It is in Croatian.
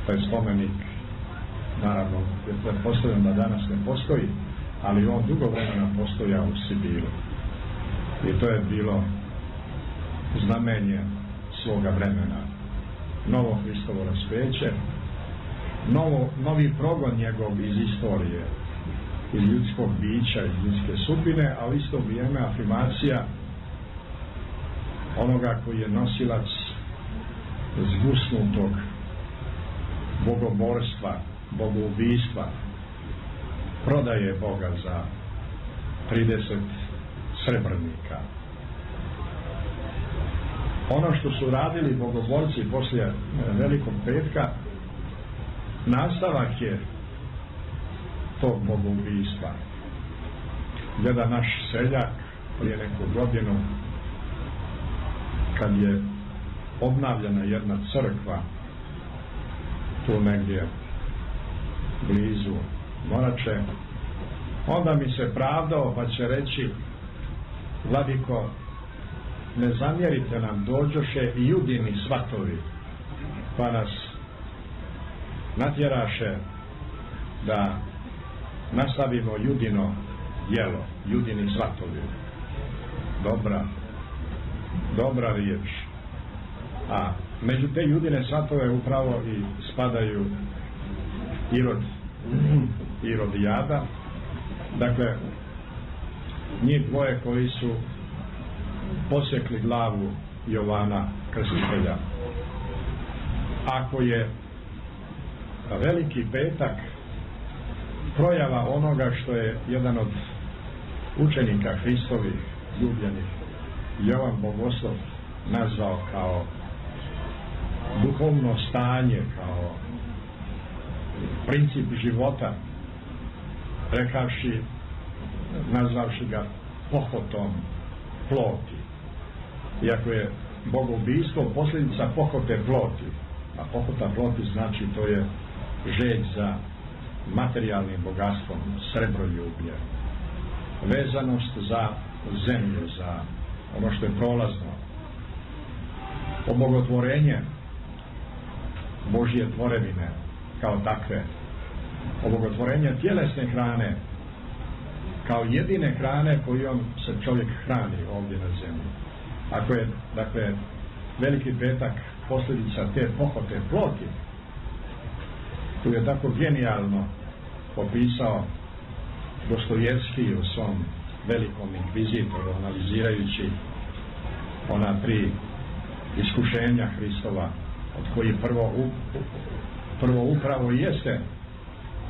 Taj spomenik, naravno, je pretpostavljeno da danas ne postoji, ali on dugo vremena postojao u Sibiru. I to je bilo znamenje svoga vremena. Novo Hristovo raspeće, novi progon njegov iz istorije, iz ljudskog bića, iz ljudske sudbine, ali isto vrijeme afirmacija onoga koji je nosilac zgusnutog bogoborstva, bogoubistva, prodaje Boga za 30 srebrnika. Ono što su radili bogoborci poslije Velikog petka, nastavak je tog bogoubistva. Jedan naš seljak prije neku godinu, kad je obnavljena jedna crkva tu negdje blizu Morače, onda mi se pravdao pa će reći: vladiko, ne zamjerite nam, dođoše i Judini svatovi pa nas natjeraše da nastavimo Judino djelo, Judini svatovi. Dobra riječ. A među te Judine svatove upravo i spadaju Irod i Jada, dakle njih dvoje koji su posjekli glavu Jovana Krstitelja. Ako je Veliki petak projava onoga što je jedan od učenika Hristovih ljubljenih, Jovan Bogoslov, nazvao kao duhovno stanje, kao princip života, nazvavši ga pohotom ploti. Iako je bogoubistvo posljedica pohote ploti, a pohota ploti znači to je želj za materijalnim bogatstvom, srebroljublje, vezanost za zemlju, za ono što je prolazno, obogotvorenje Božje tvorevine kao takve, obogotvorenje tjelesne hrane kao jedine hrane kojom se čovjek hrani ovdje na zemlji. Ako je, dakle, Veliki petak posljedica te pohote ploti, tu je tako genijalno opisao Dostojevski u svom Velikom inkvizitoru, analizirajući ona 3 iskušenja Hristova, od kojih prvo upravo jeste